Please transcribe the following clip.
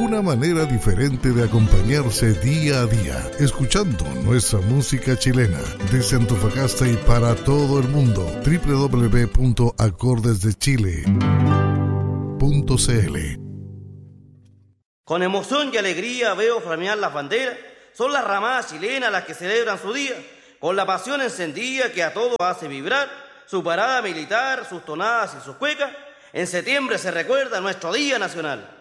una manera diferente de acompañarse día a día, escuchando nuestra música chilena desde Antofagasta y para todo el mundo. www.acordesdechile.cl. Con emoción y alegría veo flamear las banderas. Son las ramadas chilenas las que celebran su día, con la pasión encendida que a todos hace vibrar. Su parada militar, sus tonadas y sus cuecas. En septiembre se recuerda nuestro Día Nacional.